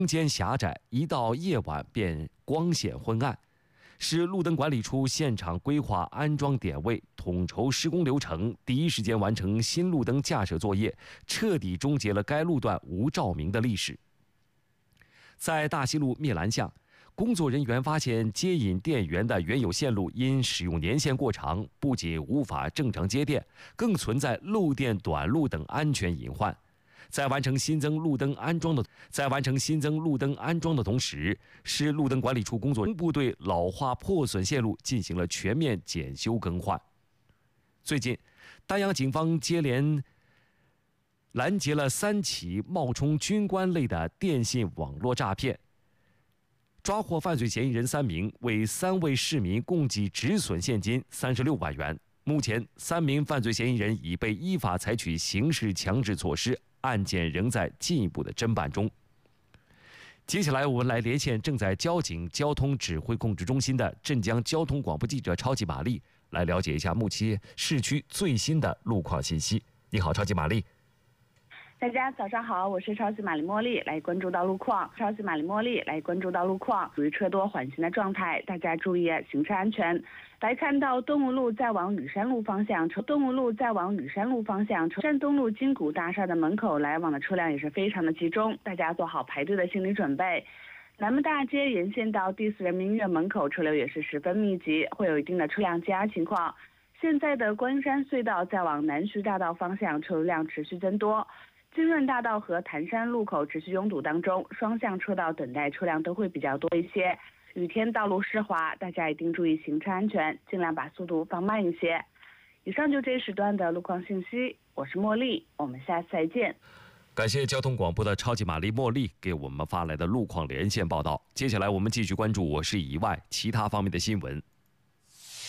空间狭窄，一到夜晚便光线昏暗。市路灯管理处现场规划安装点位，统筹施工流程，第一时间完成新路灯架设作业，彻底终结了该路段无照明的历史。在大西路灭兰巷，工作人员发现接引电源的原有线路因使用年限过长，不仅无法正常接电，更存在漏电短路等安全隐患。在完成新增路灯安装的同时，市路灯管理处工作部对老化破损线路进行了全面检修更换。最近，丹阳警方接连拦截了3起冒充军官类的电信网络诈骗，抓获犯罪嫌疑人3名，为3位市民共计止损现金36万元。目前，3名犯罪嫌疑人已被依法采取刑事强制措施，案件仍在进一步的侦办中。接下来，我们来连线正在交警交通指挥控制中心的镇江交通广播记者超级玛丽，来了解一下目前市区最新的路况信息。你好，超级玛丽。 大家早上好，我是超级玛丽茉莉，来关注到路况。超级玛丽茉莉来关注到路况，属于车多缓行的状态，大家注意行车安全。来看到东吴路在往羽山路方向，山东路金谷大厦的门口来往的车辆也是非常的集中，大家做好排队的心理准备。南门大街沿线到第4人民医院门口车流也是十分密集，会有一定的车辆积压情况。现在的观音山隧道在往南徐大道方向车流量持续增多。金润大道和潭山路口持续拥堵当中，双向车道等待车辆都会比较多一些。雨天道路湿滑，大家一定注意行车安全，尽量把速度放慢一些。以上就这一时段的路况信息，我是茉莉，我们下次再见。 感谢交通广播的超级玛丽茉莉给我们发来的路况连线报道。接下来我们继续关注我市以外其他方面的新闻。